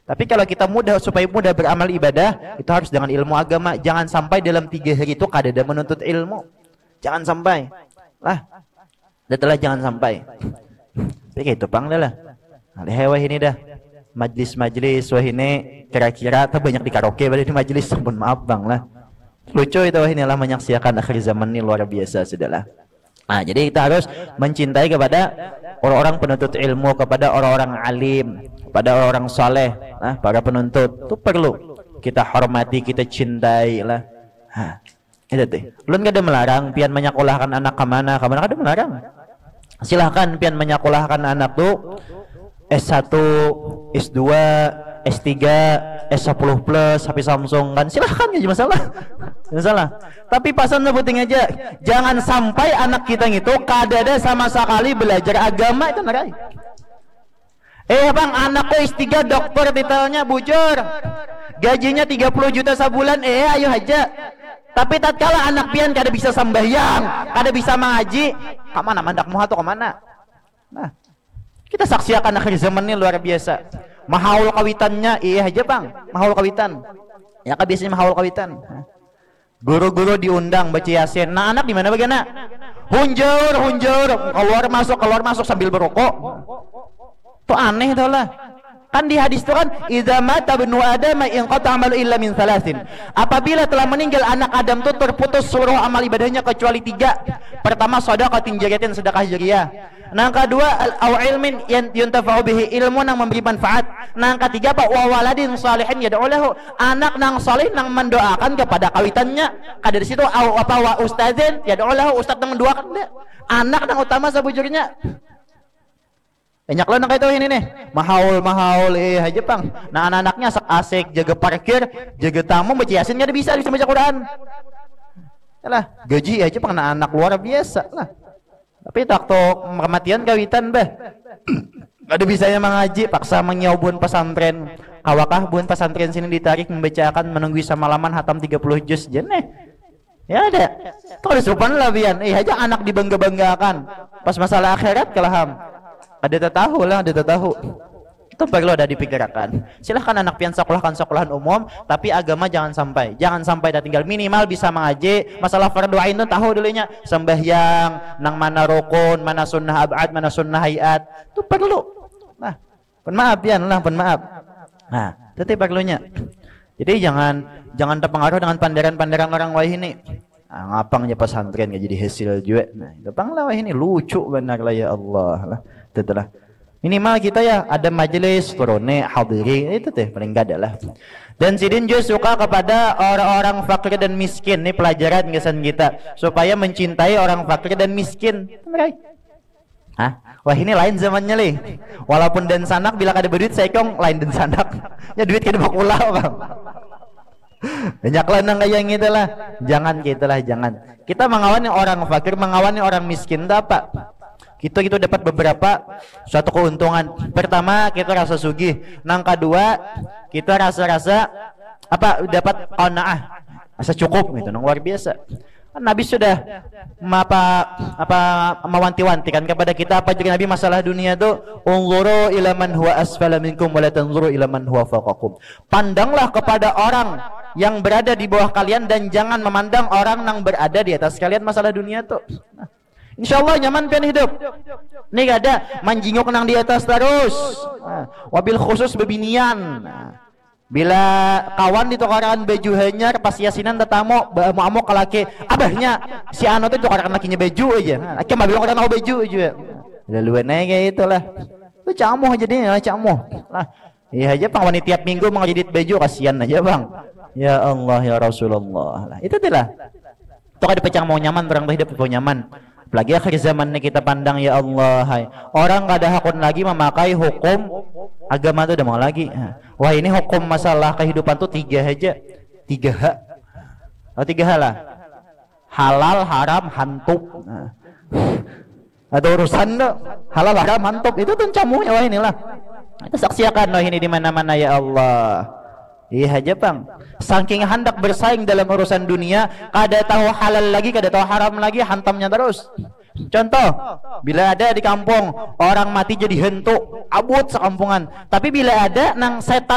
Tapi kalau kita supaya mudah beramal ibadah, itu harus dengan ilmu agama. Jangan sampai dalam 3 hari itu kadada menuntut ilmu. Jangan sampai. Lah, datalah jangan sampai. Tapi kayak itu pang dah lah. Wah ini dah. Majlis-majlis wah ini kira-kira banyak di karaoke pada di majlis. Ampun maaf bang lah. Lucu itu wah inilah menyaksikan akhir zaman ini luar biasa sudahlah. Nah, jadi kita harus mencintai kepada orang-orang penuntut ilmu, kepada orang-orang alim, kepada orang-orang soleh, nah, para penuntut itu perlu kita hormati, kita cintai lah. Itu tuh. Ulun kada melarang pian menyekolahkan anak kemana kada melarang. Silahkan pian menyekolahkan anak tuh S1, S2, S3, S10 plus, HP Samsung kan silahkan aja masalah. Tapi pasan penting aja, jangan sampai anak kita itu kadada sama sekali belajar agama itu narai. Bang, anakku S3 dokter titelnya bujur, gajinya 30 juta sebulan, ayo aja. Tapi tatkala anak pian kada bisa sembahyang, kada bisa mengaji, kemana mandakmu atau kemana? Nah, kita saksikan akhir zaman ini luar biasa. Mahaul kawitannya aja bang, mahaul kawitan. Ya kan biasanya mahaul kawitan. Guru-guru diundang baca yasin. Nah anak di mana bagaimana? Hunjur, keluar masuk sambil berokok. Itu aneh tau lah. Kan di hadis itu kan idza mata ibnu adam inqata amalu illa min thalathin. Apabila telah meninggal anak Adam itu terputus seluruh amal ibadahnya kecuali 3. Pertama shadaqatin jariyatin, sedekah jariyah. Nah, kedua au ilmin yuntafa'u bihi, ilmu nang memberi manfaat. Nah, ketiga apa wa waladin salihin yad'u lahu, anak nang saleh nang mendoakan kepada kawitannya. Kada di situ au apa wa ustadzin yad'u lahu, ustaz nang mendoakan dia. Anak nang utama sabujurnya. Banyak lo nang itu ini nih, mahaul aja bang. Nah anak-anaknya asik jaga parkir, jaga tamu, baca yasin nggak bisa baca Quran. Yalah, gaji aja bang anak luar biasa lah. Tapi takto kematian kawitan bah, nggak ada bisanya mengaji, paksa menyaubun pesantren. Kawakah bun pesantren sini ditarik membacakan menunggu semalaman hatam 30 juz jeneh. Ya ada. Kalau sopan lah bian, aja anak dibangga-banggakan. Pas masalah akhirat kelaham. Ada tahu. Itu perlu ada dipikirkan. Silahkan anak pian sekolahan umum, tapi agama jangan sampai dah tinggal, minimal bisa mengaji. Masalah fardu ain tuh tahu dulunya, sembahyang nang mana rukun, mana sunnah abad, mana sunnah hayat, itu perlu. Nah, maaf. Nah, itu perlunya. Jadi jangan terpengaruh dengan pandaran orang wah ini. Nah, ngapang aja pesantren gak jadi hasil juga. Nah, itu panglah wah ini lucu benar lah ya Allah lah. Itulah. Minimal kita ya ada majelis turune hadiri itu teh paling gak ada lah. Dan sidin juga suka kepada orang-orang fakir dan miskin. Ini pelajaran kesan kita supaya mencintai orang fakir dan miskin. Wah ini lain zamannya leh. Walaupun dan sanak bila kada berduit saya kong lain dan sanak. Ya duit kada bakula bang. Banyak lanang kayak gitu lah. Jangan gitulah, jangan. Kita mengawani orang fakir, mengawani orang miskin apa? Kita dapat beberapa suatu keuntungan. Pertama, kita rasa sugih. Nang kedua, kita rasa dapat qanaah, rasa cukup gitu. Nang luar biasa. Nabi sudah mewanti-wanti kan kepada kita apa juga Nabi masalah dunia itu, unzuru ila man huwa asfala minkum wa la tanzuru ila man huwa fawqakum. Pandanglah kepada orang yang berada di bawah kalian dan jangan memandang orang yang berada di atas kalian masalah dunia tuh. Insyaallah nyaman pian hidup. Nih gak ada manjingok nang di atas terus. Wabil khusus bebinian. Bila kawan ditukaran baju hanyar pas yasinan tetamu mau ke laki abahnya si Ano tuh tukaran lakinya baju aja. Laki mah bilang orang mau baju aja. Laluan aja kayak itulah. Lu camuh aja deh, camuh. Lah, iya aja pang wanita tiap minggu mau jadit baju kasihan aja bang. Ya Allah ya Rasulullah. Lah, itu itulah. Tuh ada pecang mau nyaman orang hidup mau nyaman. Apalagi akhir zaman ini kita pandang ya Allah, hai. Orang gak ada hakun lagi memakai hukum agama itu udah mau lagi. Wah ini hukum masalah kehidupan tuh 3 aja, 3H. Oh 3H lah. Halal, haram, hantup. Ada urusan tuh halal, haram, hantup itu tuh camunya wah inilah. Kita saksikan wah ini di mana-mana ya Allah. Iya aja bang. Saking hendak bersaing dalam urusan dunia, kada tahu halal lagi, kada tahu haram lagi, hantamnya terus. Contoh, bila ada di kampung orang mati jadi hentu, abut sekampungan. Tapi bila ada nang setan